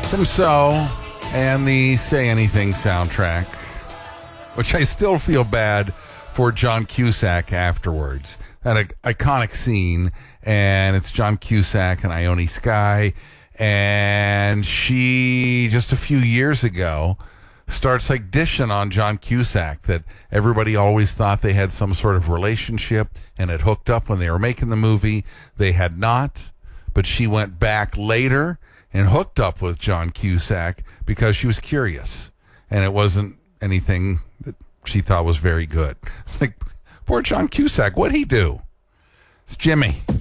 From So and the Say Anything soundtrack, which I still feel bad for John Cusack afterwards. That iconic scene, and it's John Cusack and Ione Skye, and she, just a few years ago, starts like dishing on John Cusack that everybody always thought they had some sort of relationship and had hooked up when they were making the movie. They had not, but she went back later and hooked up with John Cusack because she was curious, and it wasn't anything that she thought was very good. It's like, poor John Cusack, what'd he do? It's Jimmy.